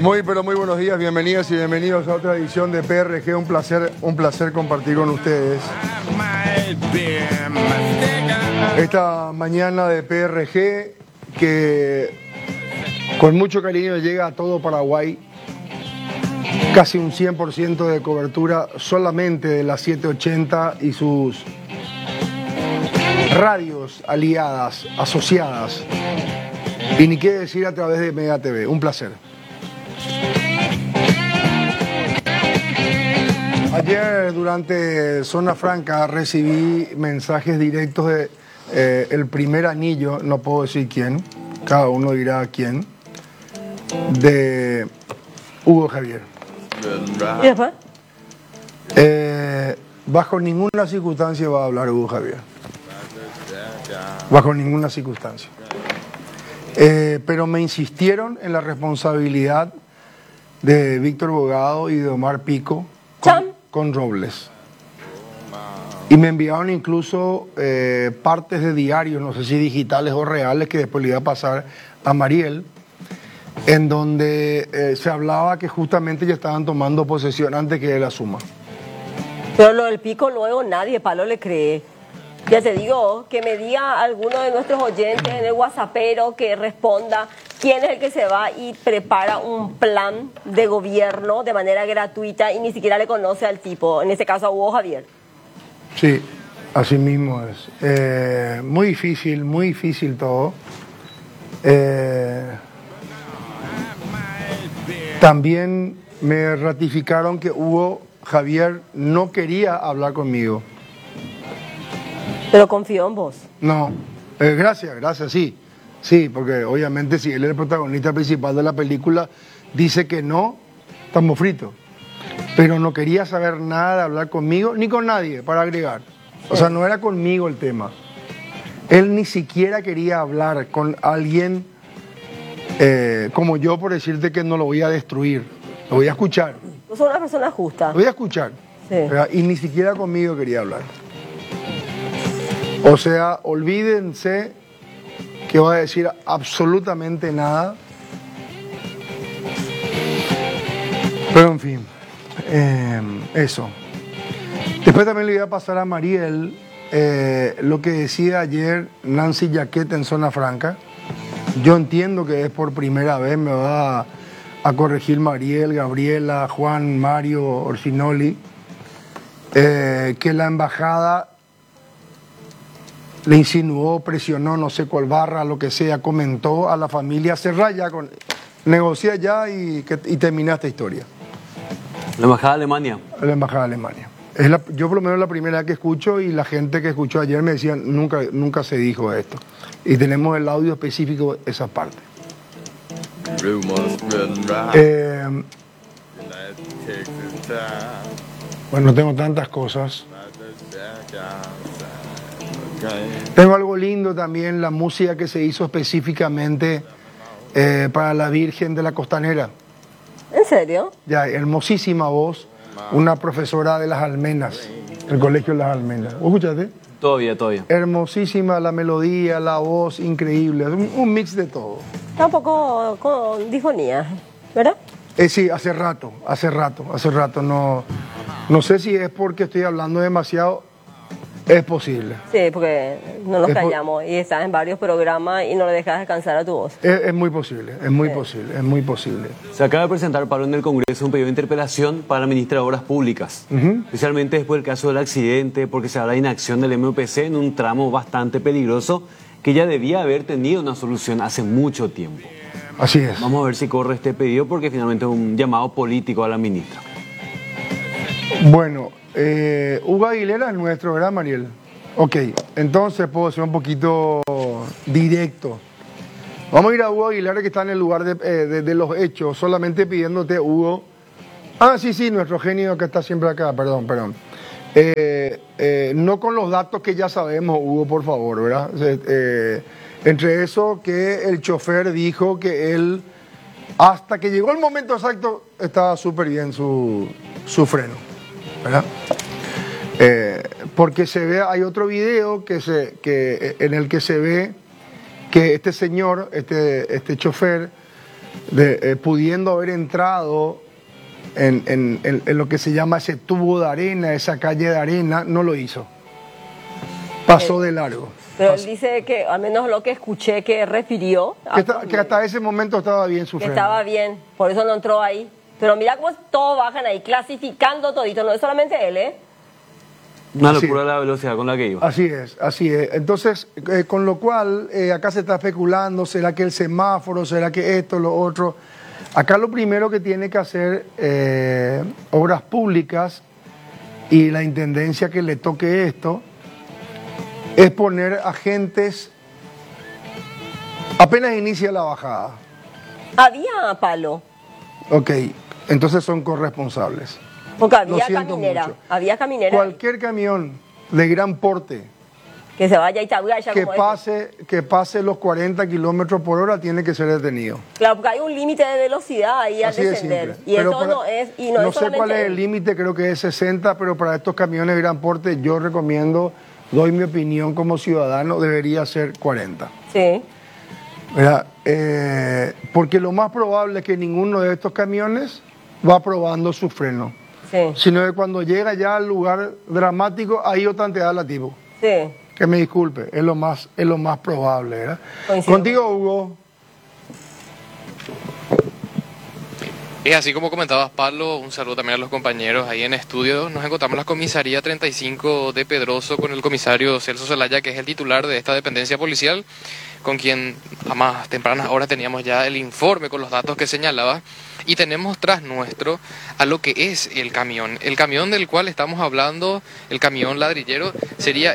Pero muy buenos días, bienvenidas y bienvenidos a otra edición de PRG. Un placer compartir con ustedes esta mañana de PRG que con mucho cariño llega a todo Paraguay. Casi un 100% de cobertura solamente de las 780 y sus radios aliadas, asociadas. Y ni qué decir a través de Mega TV. Un placer. Ayer durante Zona Franca recibí mensajes directos de el primer anillo, no puedo decir quién, cada uno dirá quién, de Hugo Javier. ¿Y después? Bajo ninguna circunstancia va a hablar Hugo Javier. Bajo ninguna circunstancia. Pero me insistieron en la responsabilidad de Víctor Bogado y de Omar Pico con Robles. Y me enviaron incluso partes de diarios, no sé si digitales o reales, que después le iba a pasar a Mariel, en donde se hablaba que justamente ya estaban tomando posesión antes que él asuma. Pero lo del Pico luego nadie, Palo, le cree. Ya te digo, que me diga alguno de nuestros oyentes en el WhatsAppero que responda quién es el que se va y prepara un plan de gobierno de manera gratuita y ni siquiera le conoce al tipo, en este caso a Hugo Javier. Sí, así mismo es. Muy difícil todo. También me ratificaron que Hugo Javier no quería hablar conmigo. Pero confío en vos. No, gracias, sí. Sí, porque obviamente si él es el protagonista principal de la película, dice que no, estamos fritos. Pero no quería saber nada de hablar conmigo, ni con nadie, para agregar. O sea, no era conmigo el tema. Él ni siquiera quería hablar con alguien como yo, por decirte que no lo voy a destruir. Lo voy a escuchar. Vos sos una persona justa. Lo voy a escuchar. Sí. Y ni siquiera conmigo quería hablar. O sea, olvídense que voy a decir absolutamente nada. Pero en fin, eso. Después también le voy a pasar a Mariel lo que decía ayer Nancy Jaquet en Zona Franca. Yo entiendo que es por primera vez, me va a corregir Mariel, Gabriela, Juan, Mario, Orsinoli, que la embajada le insinuó, presionó, no sé cuál barra, lo que sea, comentó a la familia, cerrá ya, negocia ya y termina esta historia. La Embajada de Alemania. La Embajada de Alemania. Yo por lo menos la primera vez que escucho y la gente que escuchó ayer me decían, nunca se dijo esto. Y tenemos el audio específico de esa parte. Bueno, tengo tantas cosas. Tengo algo lindo también, la música que se hizo específicamente para la Virgen de la Costanera. ¿En serio? Ya, hermosísima voz, una profesora de Las Almenas, el Colegio de Las Almenas. ¿Vos escuchaste? Todavía. Hermosísima la melodía, la voz, increíble, un mix de todo. Está un poco con disfonía, ¿verdad? Sí, hace rato, no sé si es porque estoy hablando demasiado. Es posible. Sí, porque no nos callamos y estás en varios programas y no le dejas descansar a tu voz. Es muy posible, es muy posible. Se acaba de presentar, Pablo, en el Congreso un pedido de interpelación para la ministra de Obras Públicas, especialmente después del caso del accidente, porque se habla de inacción del MUPC en un tramo bastante peligroso que ya debía haber tenido una solución hace mucho tiempo. Así es. Vamos a ver si corre este pedido porque finalmente es un llamado político a la ministra. Bueno, Hugo Aguilera es nuestro, ¿verdad, Mariel? Ok, entonces puedo ser un poquito directo. Vamos a ir a Hugo Aguilera, que está en el lugar de los hechos, solamente pidiéndote, Hugo. Sí, nuestro genio que está siempre acá, perdón. No con los datos que ya sabemos, Hugo, por favor, ¿verdad? Entre eso que el chofer dijo que él, hasta que llegó el momento exacto, estaba súper bien su freno, ¿verdad? Porque se ve, hay otro video en el que se ve que este señor, este chofer, pudiendo haber entrado en lo que se llama ese tubo de arena, esa calle de arena, no lo hizo. Pasó de largo. Pero él dice que, al menos lo que escuché, que refirió... Que hasta ese momento estaba bien su freno. Que estaba bien, por eso no entró ahí. Pero mira cómo todos bajan ahí, clasificando todito, no es solamente él, ¿eh? Una locura la velocidad con la que iba. Así es, así es. Entonces, con lo cual, acá se está especulando, ¿será que el semáforo, será que esto, lo otro? Acá lo primero que tiene que hacer Obras Públicas y la Intendencia que le toque esto, es poner agentes apenas inicia la bajada. Había palo. Ok, entonces son corresponsables. Porque había caminera. Mucho. Había caminera. Cualquier camión de gran porte que se vaya y ya que pase los 40 kilómetros por hora tiene que ser detenido. Claro, porque hay un límite de velocidad ahí al descender. Y pero eso no sé cuál es el límite, creo que es 60, pero para estos camiones de gran porte yo recomiendo, doy mi opinión como ciudadano, debería ser 40. Sí. ¿Verdad? Porque lo más probable es que ninguno de estos camiones va probando su freno. Sí. Sino que cuando llega ya al lugar dramático, ahí otra te da la tipo. Sí. Que me disculpe, es lo más probable, ¿verdad? Coincido. Contigo, Hugo. Así como comentabas, Pablo, un saludo también a los compañeros ahí en estudio. Nos encontramos en la comisaría 35 de Pedroso con el comisario Celso Zelaya, que es el titular de esta dependencia policial, con quien a más tempranas horas teníamos ya el informe con los datos que señalaba. Y tenemos tras nuestro a lo que es el camión. El camión del cual estamos hablando, el camión ladrillero, sería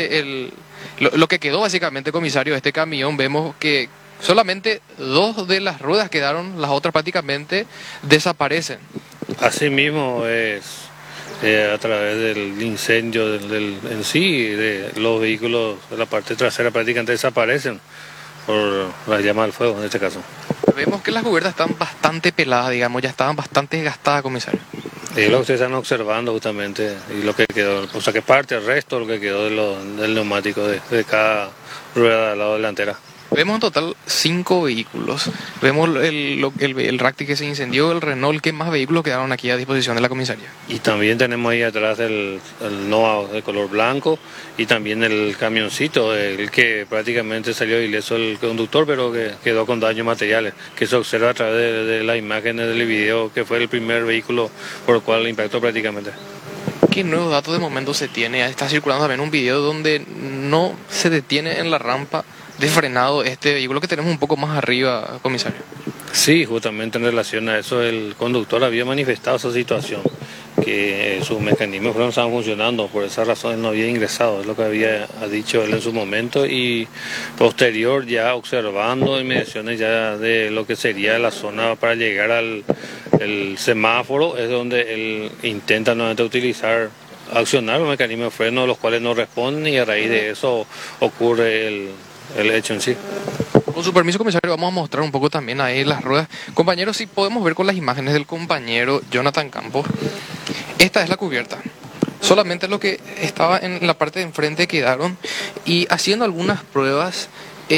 lo que quedó básicamente, comisario, este camión. Vemos que solamente 2 de las ruedas quedaron, las otras prácticamente desaparecen. Así mismo es a través del incendio en sí, de los vehículos de la parte trasera prácticamente desaparecen por la llama del fuego en este caso. Vemos que las cubiertas están bastante peladas, digamos, ya estaban bastante desgastadas, comisario. Es lo que ustedes están observando justamente, y lo que quedó, o sea que parte, el resto, lo que quedó del neumático de cada rueda del lado delantera. Vemos en total 5 vehículos. Vemos el Racti que se incendió, el Renault. ¿Qué más vehículos quedaron aquí a disposición de la comisaría? Y también tenemos ahí atrás el Noah de color blanco y también el camioncito, el que prácticamente salió ileso el conductor, pero que quedó con daños materiales, que se observa a través de las imágenes del video, que fue el primer vehículo por el cual impactó prácticamente. ¿Qué nuevos datos de momento se tiene? Está circulando también un video donde no se detiene en la rampa de frenado este vehículo que tenemos un poco más arriba, comisario. Sí, justamente en relación a eso el conductor había manifestado esa situación, que sus mecanismos no estaban funcionando, por esa razón él no había ingresado, es lo que había dicho él en su momento, y posterior ya observando inmediaciones ya de lo que sería la zona para llegar al el semáforo, es donde él intenta nuevamente accionar los mecanismos de freno, los cuales no responden, y a raíz de eso ocurre el hecho en sí. Con su permiso, comisario, vamos a mostrar un poco también ahí las ruedas. Compañeros, si podemos ver con las imágenes del compañero Jonathan Campos, esta es la cubierta. Solamente lo que estaba en la parte de enfrente quedaron, y haciendo algunas pruebas,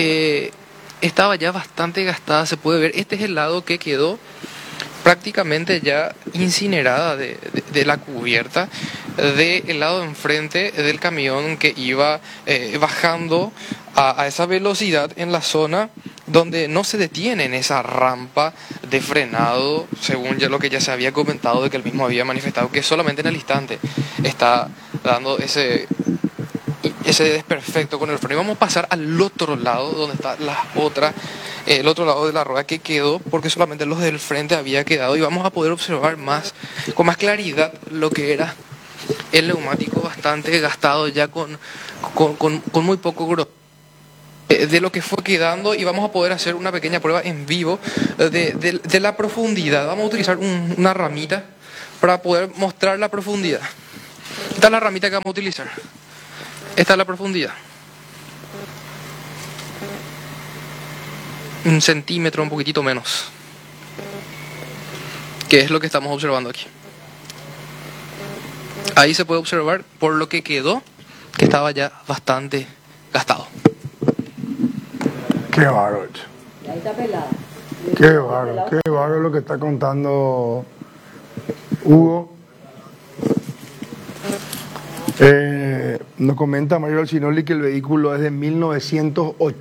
estaba ya bastante gastada, se puede ver. Este es el lado que quedó prácticamente ya incinerada de la cubierta, del lado de enfrente del camión que iba bajando a esa velocidad en la zona donde no se detiene en esa rampa de frenado, según ya lo que ya se había comentado, de que él mismo había manifestado que solamente en el instante está dando ese desperfecto con el freno. Y vamos a pasar al otro lado, donde está el otro lado de la rueda que quedó, porque solamente los del frente había quedado, y vamos a poder observar con más claridad lo que era el neumático bastante gastado ya con muy poco grosor de lo que fue quedando, y vamos a poder hacer una pequeña prueba en vivo de la profundidad. Vamos a utilizar una ramita para poder mostrar la profundidad. Esta es la ramita que vamos a utilizar. Esta es la profundidad. 1 centímetro, un poquitito menos. Que es lo que estamos observando aquí. Ahí se puede observar por lo que quedó, que estaba ya bastante gastado. Qué bárbaro. Ahí está pelada. Qué bárbaro lo que está contando Hugo. Nos comenta Mario Alcinoli que el vehículo es de 1980.